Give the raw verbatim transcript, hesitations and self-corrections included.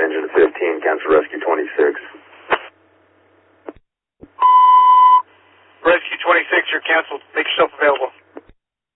engine fifteen, cancel rescue twenty-six. Rescue twenty-six, you're canceled. Make yourself available.